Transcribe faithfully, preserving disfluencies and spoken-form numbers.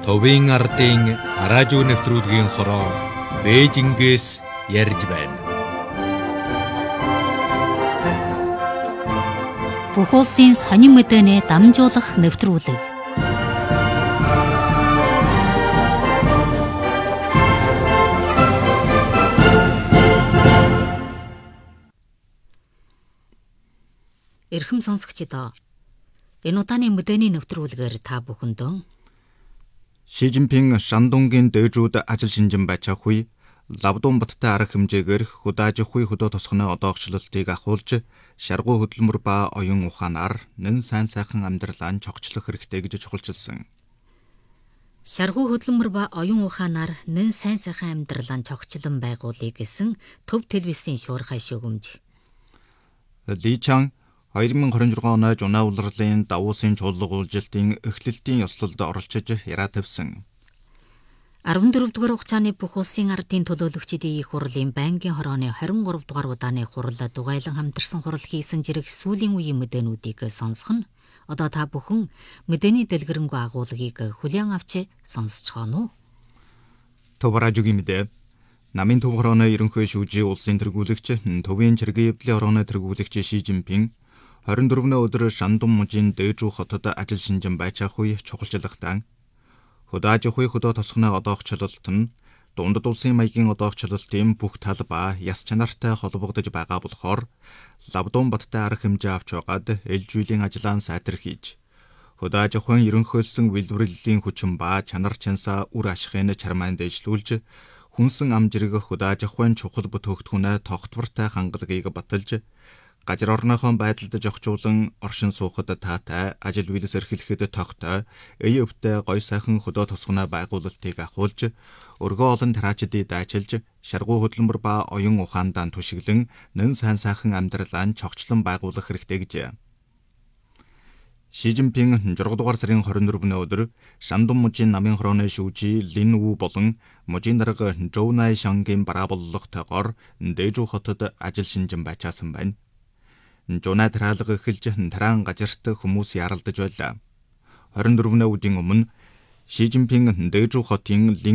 Төвийн ардын араажуу нэвтрүүлгийн хороо Бээжингээс ярьж байна. Бүх улсын сонин мэдээний дамжуулах нэвтрүүлэг. Эрхэм сонсогчдоо, энэ удааны мэдээний нэвтрүүлгээр та бүхэндөө Ши Жинпин Шандунгийн дээжүүд ажил шинжин байцаах үе Лавдун баттай арга хэмжээгээр хөдааж хуй хөдөө тосгоны одоогчлолтыг ахуулж шаргуу хөдөлмөр ба оюун ухаанаар нэн сайн сайхан амьдралаа чогчлох хэрэгтэй гэж чухалчилсан. Шаргуу хөдөлмөр ба оюун ухаанаар нэн сайн сайхан амьдралаа чогчлон байгуулъя гэсэн төв телевизийн шуурхай шүүгэмж. Ли Чан хоёр мың двадцать четыре оны Жунаа улирлын давуусын чуулга уулзалтын эхлэлтийн ёслолд оролцож яраа тавьсан. арван дөрөв дугаар хугацааны бүх улсын ардын төлөөлөгчдийн их хурлын байнгын хорооны двадцать три дугаар удааны хурал дугайлан хамтарсан хурал хийсэн зэрэг сүүлийн үеийн мэдээнүүдийг сонсох нь одоо та бүхэн мэдээний дэлгэрэнгүй агуулгыг хүлээн авч сонсцгоно уу? Товаражугийн мэдээ. Намын төв хорооны ерөнхий шүүжийн улсын тэргүүлэгч төвийн чиргийн явдлын хорооны тэргүүлэгч Ши Жинпин двадцать четыре өдөр Шандун мужийн дээжүү хотод ажил шинжин байцаах үе чухалчлагтаа хөдааж хуй хөдөө тосгоны одоогчлолт нь дундад улсын маягийн одоогчлолтын бүх тал ба яс чанартай холбогдож байгаа болохоор Лавдун баттай арга хэмжээ авч байгаад ээлж үеийн ажлаа сайтар хийж хөдааж хуйн ерөнхийлсөн вэлбэрлэлийн хүчин ба чанар чансаа үр ашигын чармаан дэвшлүүлж хүнсэн ам жирэг хөдааж хуйн чухал бүтээгдэхүүнээ тогтвортой хангалагыг баталж газар орныхон байдалд жогчуулан оршин суухад таатай ажил үйлс эрхлэхэд тогтой эй өвтэй гой сайхан хөдөө тосгоны байгуулалтыг ахуулж өргөө олон тараачдыг дайчилж шаргуу хөдөлмөр ба оюун ухаандаа түшиглэн нэн сайн сайхан амьдралаа чогчлон байгуулах хэрэгтэй гэжээ. Ши Жинпин журга дугаар сарын двадцать четыре өдөр Шандун мужийн намын хорооны шүүжий Лин Ву болон мужийн дарга Жоу Най Шангийн бараа боллоготойгоор дээжүү хотод ажил шинжин байцаасан байна. Жунаа тараалга эхэлж тараан газарт хүмүүс яралдаж байлаа. двадцать четыре өдрийн өмнө Ши Жинпин дээжүү хотын